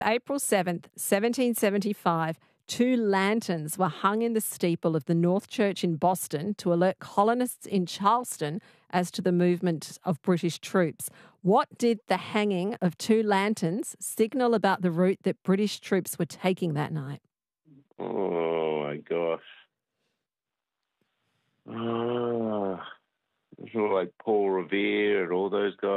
April 7th, 1775, two lanterns were hung in the steeple of the North Church in Boston to alert colonists in Charleston as to the movement of British troops. What did the hanging of two lanterns signal about the route that British troops were taking that night? Oh, my gosh. Ah, sort of like Paul Revere and all those guys.